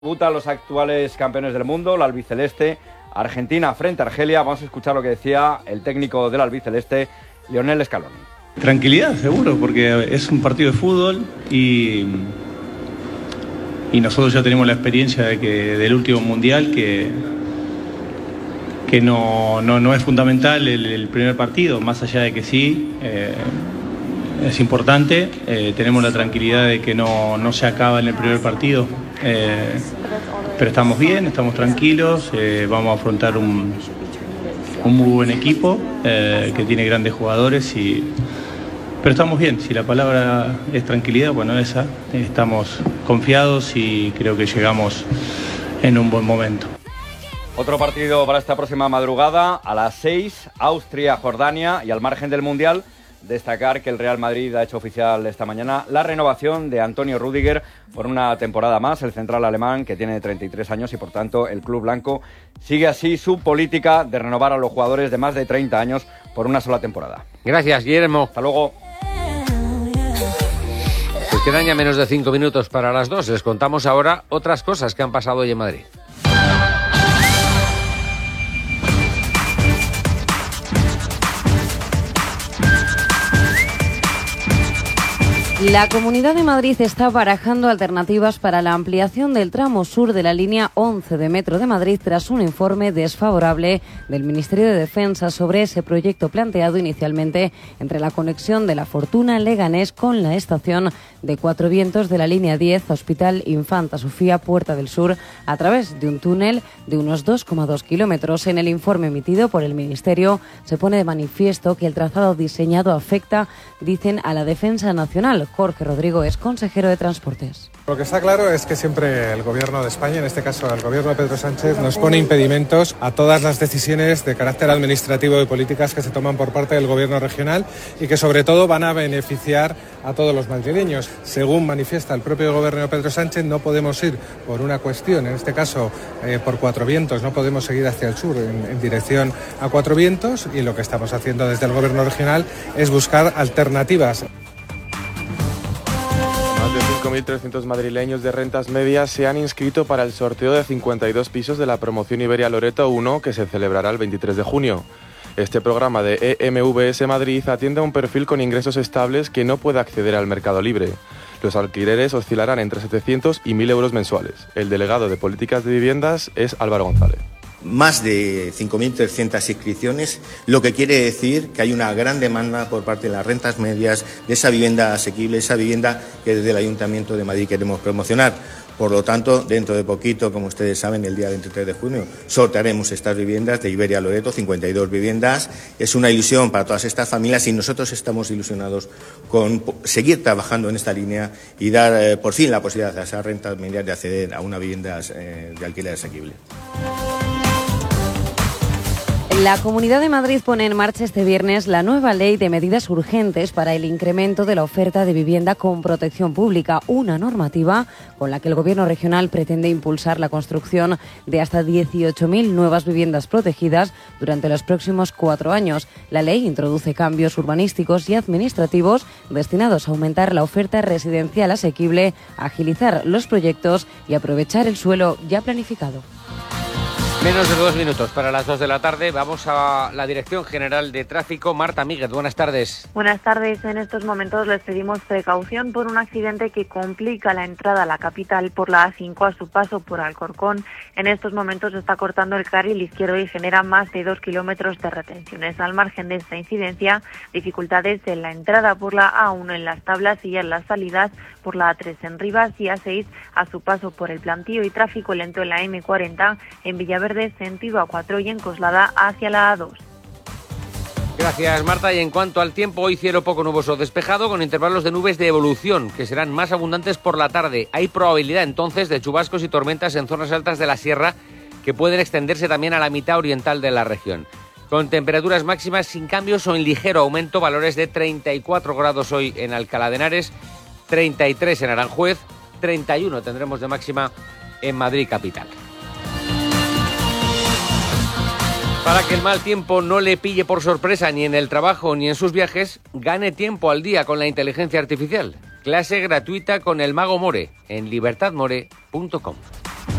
Debutan los actuales campeones del mundo, la albiceleste, Argentina frente a Argelia. Vamos a escuchar lo que decía el técnico del albiceleste, Lionel Scaloni. Tranquilidad, seguro, porque es un partido de fútbol y nosotros ya tenemos la experiencia del último mundial que no es fundamental el primer partido, más allá de que sí, es importante. Tenemos la tranquilidad de que no se acaba en el primer partido, pero estamos bien, estamos tranquilos, vamos a afrontar un muy buen equipo que tiene grandes jugadores, pero estamos bien. Si la palabra es tranquilidad, bueno, esa, estamos confiados y creo que llegamos en un buen momento. Otro partido para esta próxima madrugada, a las 6, Austria-Jordania, y al margen del Mundial, destacar que el Real Madrid ha hecho oficial esta mañana la renovación de Antonio Rüdiger por una temporada más, el central alemán que tiene 33 años y por tanto el club blanco sigue así su política de renovar a los jugadores de más de 30 años por una sola temporada. Gracias, Guillermo. Hasta luego. Pues quedan ya menos de 5 minutos para las 2. Les contamos ahora otras cosas que han pasado hoy en Madrid. La Comunidad de Madrid está barajando alternativas para la ampliación del tramo sur de la línea 11 de Metro de Madrid tras un informe desfavorable del Ministerio de Defensa sobre ese proyecto planteado inicialmente entre la conexión de La Fortuna en Leganés con la estación de Cuatro Vientos de la línea 10 Hospital Infanta Sofía Puerta del Sur a través de un túnel de unos 2,2 kilómetros. En el informe emitido por el Ministerio se pone de manifiesto que el trazado diseñado afecta, dicen, a la defensa nacional. Jorge Rodrigo es consejero de Transportes. Lo que está claro es que siempre el Gobierno de España, en este caso el Gobierno de Pedro Sánchez, nos pone impedimentos a todas las decisiones de carácter administrativo y políticas que se toman por parte del Gobierno regional y que sobre todo van a beneficiar a todos los madrileños. Según manifiesta el propio Gobierno de Pedro Sánchez, no podemos ir por una cuestión, en este caso por Cuatro Vientos, no podemos seguir hacia el sur en dirección a Cuatro Vientos, y lo que estamos haciendo desde el Gobierno regional es buscar alternativas. Más de 5.300 madrileños de rentas medias se han inscrito para el sorteo de 52 pisos de la promoción Iberia Loreto 1 que se celebrará el 23 de junio. Este programa de EMVS Madrid atiende a un perfil con ingresos estables que no puede acceder al mercado libre. Los alquileres oscilarán entre 700 y 1.000 euros mensuales. El delegado de Políticas de Viviendas es Álvaro González. Más de 5.300 inscripciones, lo que quiere decir que hay una gran demanda por parte de las rentas medias de esa vivienda asequible, esa vivienda que desde el Ayuntamiento de Madrid queremos promocionar. Por lo tanto, dentro de poquito, como ustedes saben, el día 23 de junio sortearemos estas viviendas de Iberia Loreto, 52 viviendas. Es una ilusión para todas estas familias y nosotros estamos ilusionados con seguir trabajando en esta línea y dar por fin la posibilidad a esas rentas medias de acceder a una vivienda de alquiler asequible. La Comunidad de Madrid pone en marcha este viernes la nueva ley de medidas urgentes para el incremento de la oferta de vivienda con protección pública, una normativa con la que el Gobierno regional pretende impulsar la construcción de hasta 18.000 nuevas viviendas protegidas durante los próximos 4 años. La ley introduce cambios urbanísticos y administrativos destinados a aumentar la oferta residencial asequible, agilizar los proyectos y aprovechar el suelo ya planificado. Menos de 2 minutos para las 2 de la tarde. Vamos a la Dirección General de Tráfico. Marta Míguez, buenas tardes. Buenas tardes. En estos momentos les pedimos precaución por un accidente que complica la entrada a la capital por la A5 a su paso por Alcorcón. En estos momentos se está cortando el carril izquierdo y genera más de 2 kilómetros de retenciones. Al margen de esta incidencia, dificultades en la entrada por la A1 en Las Tablas y en las salidas por la A3 en Rivas y A6 a su paso por el Plantío, y tráfico lento en la M40 en Villaverde sentido A4 y en Coslada hacia la A2. Gracias, Marta. Y en cuanto al tiempo, hoy cielo poco nuboso despejado con intervalos de nubes de evolución que serán más abundantes por la tarde. Hay probabilidad entonces de chubascos y tormentas en zonas altas de la sierra que pueden extenderse también a la mitad oriental de la región. Con temperaturas máximas sin cambios o en ligero aumento, valores de 34 grados hoy en Alcalá de Henares, 33 en Aranjuez, 31 tendremos de máxima en Madrid capital. Para que el mal tiempo no le pille por sorpresa ni en el trabajo ni en sus viajes, gane tiempo al día con la inteligencia artificial. Clase gratuita con el Mago More en libertadmore.com.